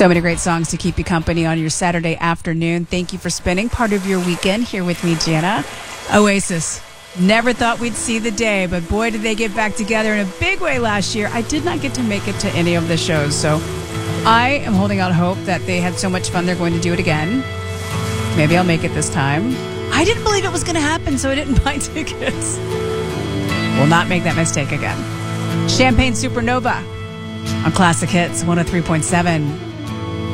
So many great songs to keep you company on your Saturday afternoon. Thank you for spending part of your weekend here with me, Jana. Oasis. Never thought we'd see the day, but boy, did they get back together in a big way last year. I did not get to make it to any of the shows, so I am holding out hope that they had so much fun they're going to do it again. Maybe I'll make it this time. I didn't believe it was going to happen, so I didn't buy tickets. Will not make that mistake again. Champagne Supernova on Classic Hits 103.7.